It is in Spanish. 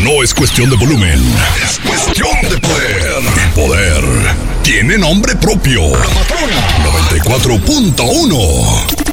no es cuestión de volumen, es cuestión de poder. El poder tiene nombre propio. La patrona 94.1.